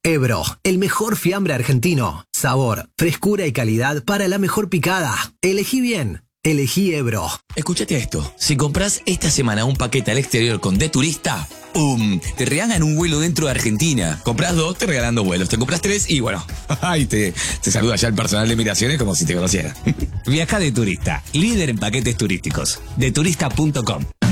Ebro, el mejor fiambre argentino. Sabor, frescura y calidad para la mejor picada. Elegí bien. Elegí Ebro. Escúchate esto. Si compras esta semana un paquete al exterior con De Turista, ¡pum! Te regalan un vuelo dentro de Argentina. Compras 2, te regalan 2 vuelos. Te compras 3 y bueno, ay, te saluda ya el personal de migraciones como si te conociera. Viaja De Turista, líder en paquetes turísticos. Deturista.com.